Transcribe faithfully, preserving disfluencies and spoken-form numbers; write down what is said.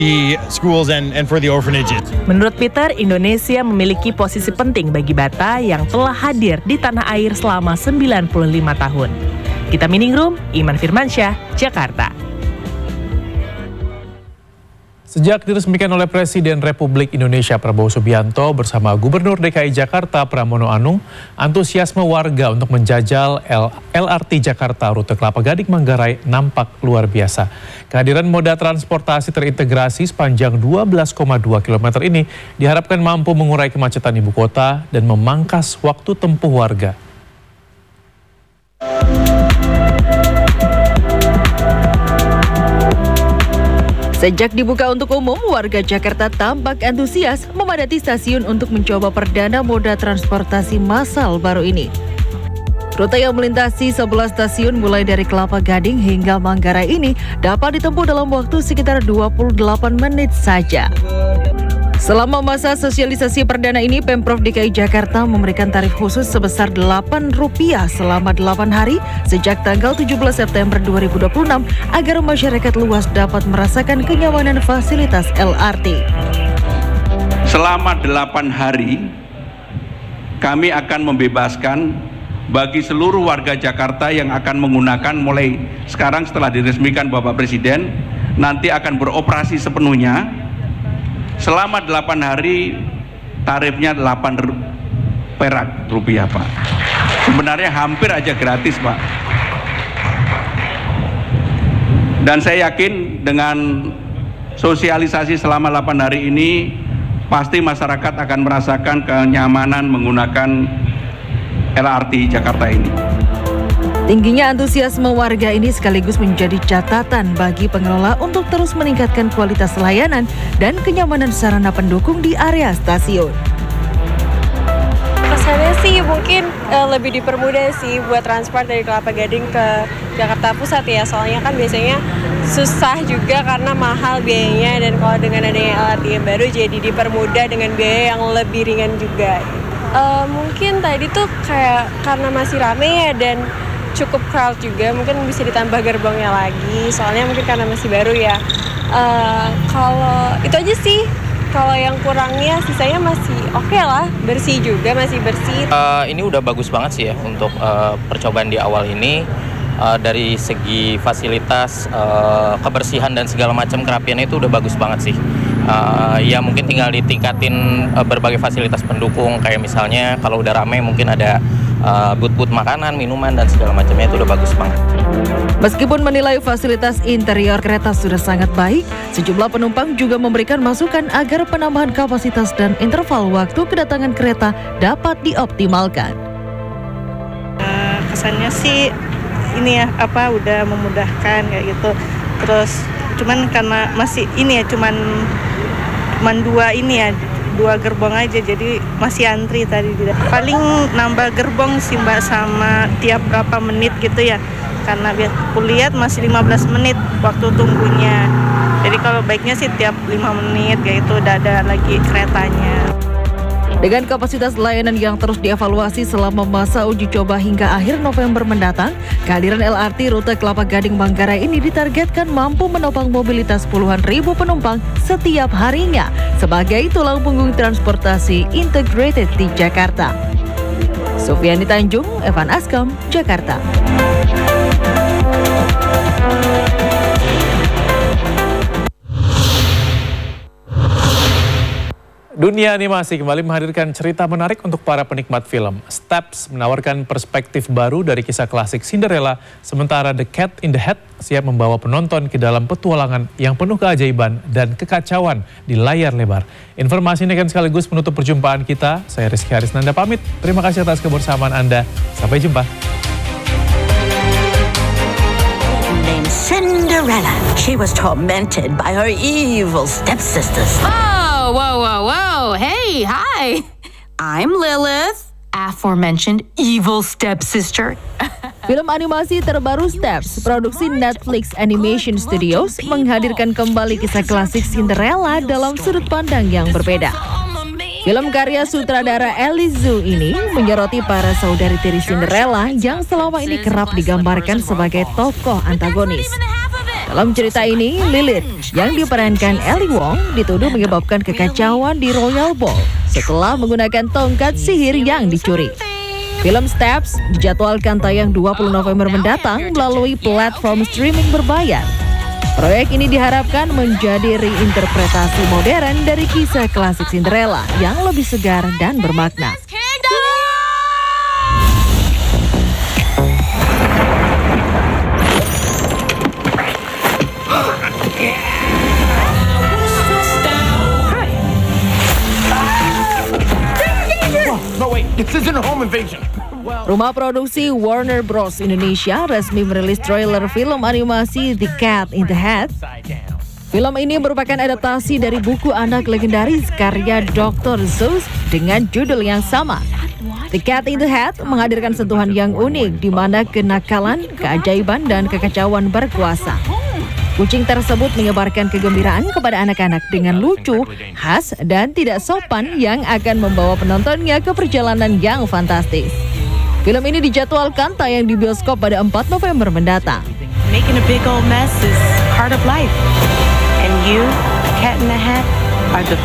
the schools and, and for the orphanages. Menurut Peter, Indonesia memiliki posisi penting bagi Bata yang telah hadir di tanah air selama sembilan puluh lima tahun. Kita Mining Room, Iman Firmansyah, Jakarta. Sejak diresmikan oleh Presiden Republik Indonesia Prabowo Subianto bersama Gubernur D K I Jakarta Pramono Anung, antusiasme warga untuk menjajal L R T Jakarta rute Kelapa Gading Manggarai nampak luar biasa. Kehadiran moda transportasi terintegrasi sepanjang dua belas koma dua kilometer ini diharapkan mampu mengurai kemacetan ibu kota dan memangkas waktu tempuh warga. Sejak dibuka untuk umum, warga Jakarta tampak antusias memadati stasiun untuk mencoba perdana moda transportasi massal baru ini. Rute yang melintasi sebelas stasiun mulai dari Kelapa Gading hingga Manggarai ini dapat ditempuh dalam waktu sekitar dua puluh delapan menit saja. Selama masa sosialisasi perdana ini, Pemprov D K I Jakarta memberikan tarif khusus sebesar delapan rupiah selama delapan hari sejak tanggal tujuh belas September dua ribu dua puluh enam agar masyarakat luas dapat merasakan kenyamanan fasilitas L R T. Selama delapan hari, kami akan membebaskan bagi seluruh warga Jakarta yang akan menggunakan mulai sekarang setelah diresmikan Bapak Presiden, nanti akan beroperasi sepenuhnya. Selama delapan hari tarifnya delapan perak rupiah, Pak. Sebenarnya hampir aja gratis, Pak. Dan saya yakin dengan sosialisasi selama delapan hari ini pasti masyarakat akan merasakan kenyamanan menggunakan L R T Jakarta ini. Tingginya antusiasme warga ini sekaligus menjadi catatan bagi pengelola untuk terus meningkatkan kualitas layanan dan kenyamanan sarana pendukung di area stasiun. Kesannya sih mungkin uh, lebih dipermudah sih buat transport dari Kelapa Gading ke Jakarta Pusat ya, soalnya kan biasanya susah juga karena mahal biayanya, dan kalau dengan adanya L R T yang baru jadi dipermudah dengan biaya yang lebih ringan juga. Uh, mungkin tadi tuh kayak karena masih rame ya dan cukup crowd juga, mungkin bisa ditambah gerbongnya lagi, soalnya mungkin karena masih baru ya. Uh, kalau itu aja sih, kalau yang kurangnya sisanya masih oke okay lah, bersih juga, masih bersih. Uh, ini udah bagus banget sih ya untuk uh, percobaan di awal ini. Uh, dari segi fasilitas, uh, kebersihan dan segala macam kerapiannya itu udah bagus banget sih. Uh, ya mungkin tinggal ditingkatin uh, berbagai fasilitas pendukung, kayak misalnya kalau udah rame mungkin ada uh, booth-booth makanan, minuman dan segala macamnya, itu udah bagus banget. Meskipun menilai fasilitas interior kereta sudah sangat baik, sejumlah penumpang juga memberikan masukan agar penambahan kapasitas dan interval waktu kedatangan kereta dapat dioptimalkan. Uh, kesannya sih ini ya apa udah memudahkan kayak gitu. Terus cuman karena masih ini ya cuman cuman dua ini ya dua gerbong aja, jadi masih antri tadi. Paling nambah gerbong sih Mbak, sama tiap berapa menit gitu ya, karena aku lihat masih lima belas menit waktu tunggunya. Jadi kalau baiknya sih tiap lima menit kayak itu udah ada lagi keretanya. Dengan kapasitas layanan yang terus dievaluasi selama masa uji coba hingga akhir November mendatang, kehadiran L R T rute Kelapa Gading Manggarai ini ditargetkan mampu menopang mobilitas puluhan ribu penumpang setiap harinya sebagai tulang punggung transportasi integrated di Jakarta. Sufiani Tanjung, Evan Askam, Jakarta. Dunia animasi kembali menghadirkan cerita menarik untuk para penikmat film. Steps menawarkan perspektif baru dari kisah klasik Cinderella, sementara The Cat in the Hat siap membawa penonton ke dalam petualangan yang penuh keajaiban dan kekacauan di layar lebar. Informasi ini akan sekaligus menutup perjumpaan kita. Saya Rizky Harisnanda pamit. Terima kasih atas kebersamaan Anda. Sampai jumpa. Cinderella. She was tormented by her evil stepsisters. Oh, whoa, whoa, whoa. Hey, hi. I'm Lilith, aforementioned evil stepsister. Film animasi terbaru Steps, produksi Netflix Animation Studios, menghadirkan kembali kisah klasik Cinderella dalam sudut pandang yang berbeda. Film karya sutradara Ellie Zhou ini menyoroti para saudari tiri Cinderella yang selama ini kerap digambarkan sebagai tokoh antagonis. Dalam cerita ini, Lilith yang diperankan Ellie Wong dituduh menyebabkan kekacauan di Royal Ball setelah menggunakan tongkat sihir yang dicuri. Film Steps dijadwalkan tayang dua puluh November mendatang melalui platform streaming berbayar. Proyek ini diharapkan menjadi reinterpretasi modern dari kisah klasik Cinderella yang lebih segar dan bermakna. Rumah produksi Warner Bros. Indonesia resmi merilis trailer film animasi The Cat in the Hat. Film ini merupakan adaptasi dari buku anak legendaris karya doktor Seuss dengan judul yang sama. The Cat in the Hat menghadirkan sentuhan yang unik di mana kenakalan, keajaiban, dan kekacauan berkuasa. Kucing tersebut menyebarkan kegembiraan kepada anak-anak dengan lucu, khas, dan tidak sopan yang akan membawa penontonnya ke perjalanan yang fantastis. Film ini dijadwalkan tayang di bioskop pada empat November mendatang. Making a big old mess is part of life. And you, Cat in the Hat, are the